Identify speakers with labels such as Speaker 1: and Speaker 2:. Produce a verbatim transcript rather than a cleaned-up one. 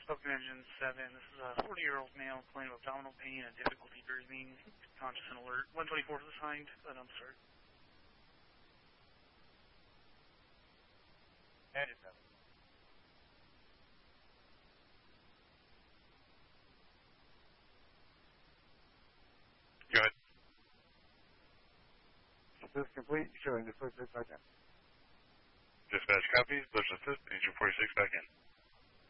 Speaker 1: Spoken Engine seven, this is a forty-year-old male complaining of abdominal pain and difficulty breathing, conscious and alert. one twenty-four is assigned, but I'm sorry.
Speaker 2: ninety-seven.
Speaker 3: Go ahead.
Speaker 4: Assist complete, showing the forty-six back in.
Speaker 3: Dispatch copies, Bush Assist, Engine forty-six back in.